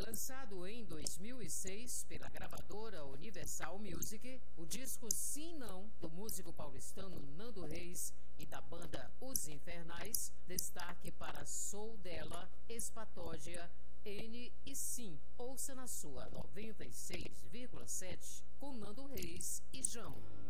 Lançado em 2006 pela gravadora Universal Music, o disco Sim Não, do músico paulistano Nando Reis e da banda Os Infernais, destaque para Sou Dela, Espatódia, N e Sim. Ouça na sua 96,7 com Nando Reis e João.